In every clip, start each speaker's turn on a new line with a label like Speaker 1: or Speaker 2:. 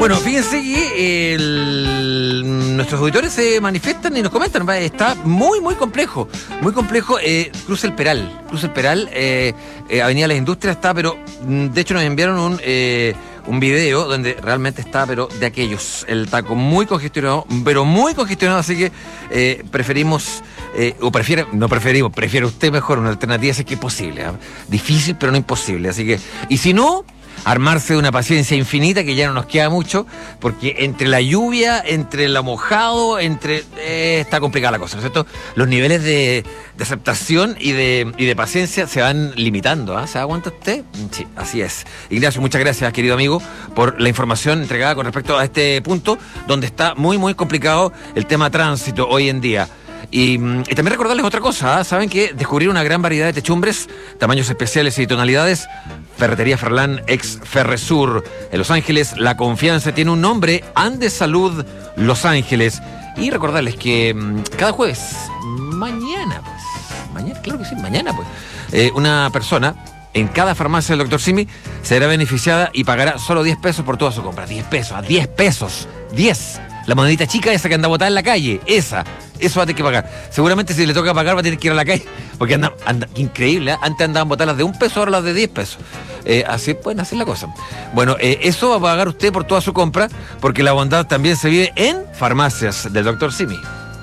Speaker 1: Bueno, fíjense que nuestros auditores se manifiestan y nos comentan, está muy complejo, Cruce el Peral, Avenida Las Industrias está, pero de hecho nos enviaron un video donde realmente está, pero de aquellos, el taco muy congestionado, así que preferimos, prefiere usted mejor una alternativa, si es que es posible, difícil pero no imposible, así que, y si no, armarse de una paciencia infinita, que ya no nos queda mucho, porque entre la lluvia, entre lo mojado, está complicada la cosa, ¿no es cierto? Los niveles de aceptación y de paciencia se van limitando, ¿eh? ¿Se da cuenta usted? Sí, así es. Ignacio, muchas gracias, querido amigo, por la información entregada con respecto a este punto, donde está muy complicado el tema tránsito hoy en día. Y también recordarles otra cosa, ¿eh? Saben que descubrir una gran variedad de techumbres, tamaños especiales y tonalidades. Ferretería Ferlán, ex Ferresur. En Los Ángeles, la confianza tiene un nombre, Andes Salud Los Ángeles. Y recordarles que cada jueves, mañana, una persona en cada farmacia del Dr. Simi será beneficiada y pagará solo 10 pesos por toda su compra. 10 pesos, a 10 pesos. 10. La monedita chica esa que anda botada en la calle, eso va a tener que pagar. Seguramente si le toca pagar va a tener que ir a la calle, porque anda increíble, ¿eh? Antes andaban botadas las de 1 peso, ahora las de 10 pesos. Así pueden hacer la cosa. Bueno, eso va a pagar usted por toda su compra, porque la bondad también se vive en farmacias del Dr. Simi.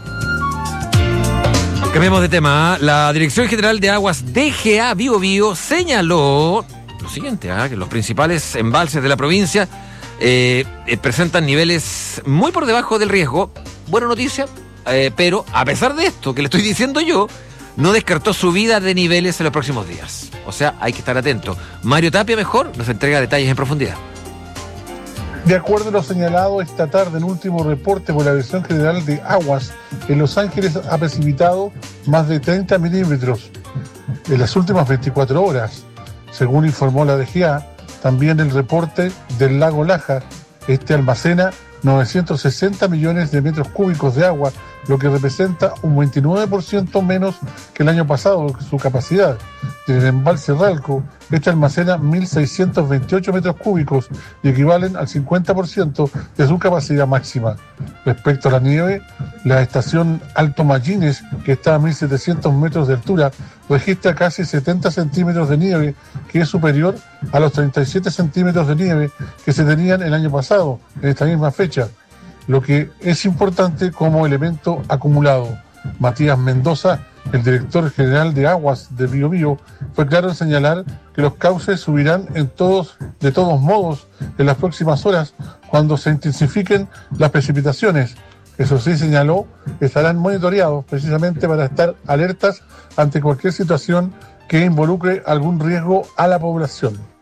Speaker 1: Cambiemos de tema, ¿eh? La Dirección General de Aguas DGA Biobío señaló lo siguiente, que los principales embalses de la provincia presentan niveles muy por debajo del riesgo. Buena noticia, pero a pesar de esto que le estoy diciendo yo, no descartó subida de niveles en los próximos días. O sea, hay que estar atento. Mario Tapia mejor nos entrega detalles en profundidad.
Speaker 2: De acuerdo a lo señalado esta tarde en último reporte por la Dirección General de Aguas, en Los Ángeles ha precipitado más de 30 milímetros en las últimas 24 horas, según informó la DGA. También el reporte del lago Laja, almacena 960 millones de metros cúbicos de agua, lo que representa un 29% menos que el año pasado, su capacidad. En el embalse Ralco, almacena 1.628 metros cúbicos y equivalen al 50% de su capacidad máxima. Respecto a la nieve, la estación Alto Mallines, que está a 1.700 metros de altura, registra casi 70 centímetros de nieve, que es superior a los 37 centímetros de nieve que se tenían el año pasado, en esta misma fecha, lo que es importante como elemento acumulado. Matías Mendoza, el director general de Aguas de Biobío, fue claro en señalar que los cauces subirán de todos modos en las próximas horas cuando se intensifiquen las precipitaciones. Eso sí, señaló, estarán monitoreados precisamente para estar alertas ante cualquier situación que involucre algún riesgo a la población.